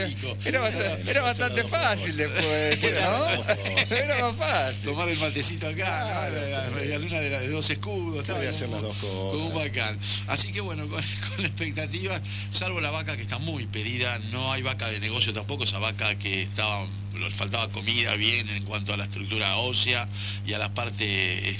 Era bastante fácil después, ¿no? Era más fácil. Tomar el matecito acá, ¿no? La media luna de 2 escudos. Voy a hacer las dos cosas. Como un bacán. Así que bueno, con expectativas, salvo la vaca que está muy pedida, no hay vaca de negocio tampoco, esa vaca que estaba, le faltaba comida bien en cuanto a la estructura ósea y a la parte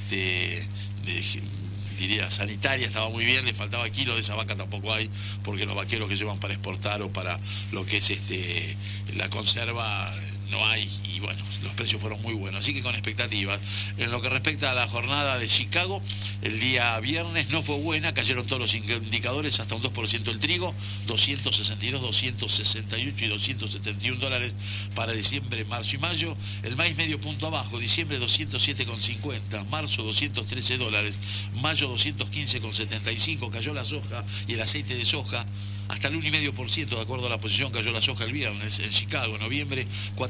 diría sanitaria, estaba muy bien, le faltaba kilos de esa vaca, tampoco hay, porque los vaqueros que llevan para exportar o para lo que es la conserva no hay, y bueno, los precios fueron muy buenos, así que con expectativas. En lo que respecta a la jornada de Chicago, el día viernes no fue buena, cayeron todos los indicadores, hasta un 2% el trigo, 262, 268 y 271 dólares para diciembre, marzo y mayo. El maíz medio punto abajo, diciembre 207,50, marzo 213 dólares, mayo 215,75, cayó la soja y el aceite de soja hasta el 1,5%, de acuerdo a la posición, cayó la soja el viernes en Chicago. Noviembre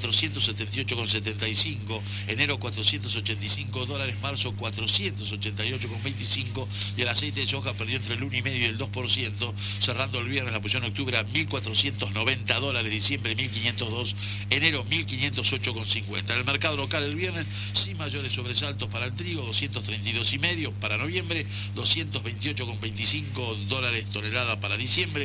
478,75, enero 485 dólares, marzo 488,25 y el aceite de soja perdió entre el 1,5% y el 2%, cerrando el viernes la posición en octubre a 1.490 dólares, diciembre 1.502, enero 1.508,50. En el mercado local el viernes sin mayores sobresaltos para el trigo, 232,5 para noviembre, 228,25 dólares tonelada para diciembre,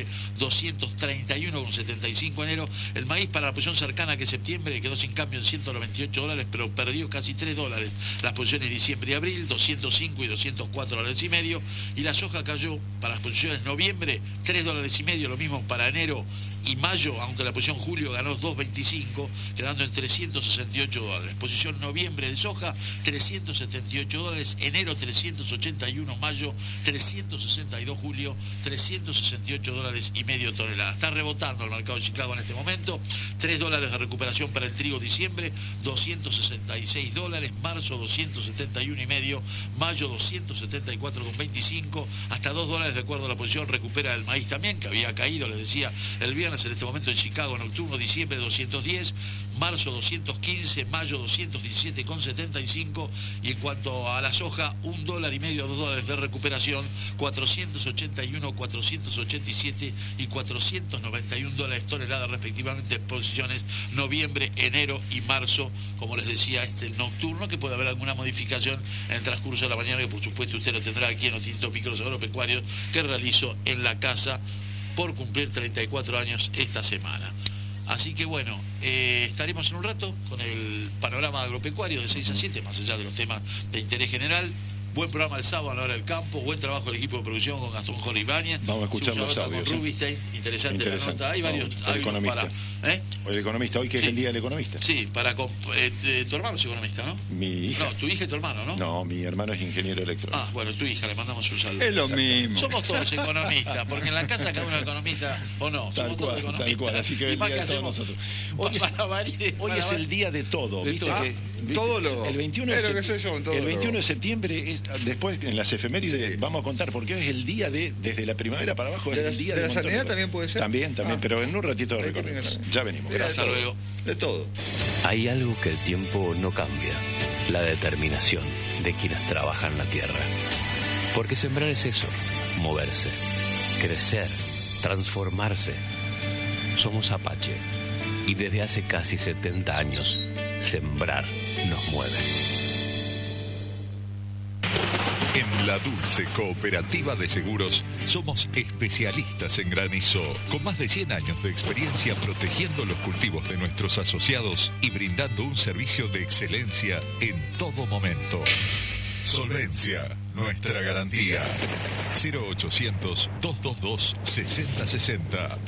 231,75 enero. El maíz para la posición cercana que es septiembre quedó sin cambio en 198 dólares, pero perdió casi 3 dólares. Las posiciones diciembre y abril, 205 y 204 dólares y medio. Y la soja cayó para las posiciones noviembre, 3 dólares y medio, lo mismo para enero y mayo, aunque la posición julio ganó 2,25, quedando en 368 dólares. Posición noviembre de soja, 378 dólares, enero 381, mayo 362, julio 368 dólares y medio tonelada. Está rebotando el mercado de Chicago en este momento. 3 dólares de recuperación para el trigo diciembre, 266 dólares, marzo 271 y medio, mayo 274,25, hasta 2 dólares de acuerdo a la posición recupera el maíz también, que había caído, les decía, el viernes en este momento en Chicago nocturno, diciembre 210, marzo 215, mayo 217,75 y en cuanto a la soja, 1,5 dólares a 2 dólares de recuperación, 481, 487 y 491 dólares tonelada respectivamente, posiciones noviembre, enero y marzo, como les decía, nocturno, que puede haber alguna modificación en el transcurso de la mañana, que por supuesto usted lo tendrá aquí en los distintos micros agropecuarios que realizo en la casa por cumplir 34 años esta semana. Así que bueno, estaremos en un rato con el panorama agropecuario de 6 a 7, más allá de los temas de interés general. Buen programa el sábado a la hora del campo, buen trabajo del equipo de producción con Gastón Jorge Ibáñez. Vamos a escuchar los audios. Con Rubinstein, interesante la nota. Hay varios. El economista. El economista, hoy que es el día del economista. Sí, tu hermano es economista, ¿no? Mi hija. No, tu hija y tu hermano, ¿no? No, mi hermano es ingeniero electrónico. Ah, bueno, tu hija, le mandamos un saludo. Es lo mismo. Somos todos economistas, porque en la casa cada uno es economista, o no, somos todos economistas. Tal cual, así que el día de todos nosotros. Hoy es el día de todo, ¿viste? Todo lo... El 21 de septiembre, después en las efemérides vamos a contar, porque hoy es el día desde la primavera para abajo, es el día de la sanidad también puede ser. También, pero en un ratito recorremos. Ya venimos. Hasta luego. De todo. Hay algo que el tiempo no cambia, la determinación de quienes trabajan la tierra. Porque sembrar es eso, moverse, crecer, transformarse. Somos Apache y desde hace casi 70 años, sembrar nos mueve. En La Dulce Cooperativa de Seguros somos especialistas en granizo, con más de 100 años de experiencia protegiendo los cultivos de nuestros asociados y brindando un servicio de excelencia en todo momento. Solvencia, nuestra garantía. 0800-222-6060.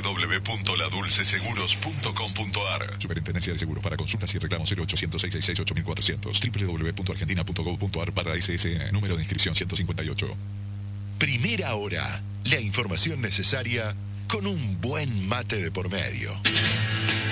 www.ladulceseguros.com.ar. Superintendencia de Seguros. Para consultas y reclamos 0800-666-8400. www.argentina.gov.ar/SSN. Número de inscripción 158. Primera hora. La información necesaria con un buen mate de por medio.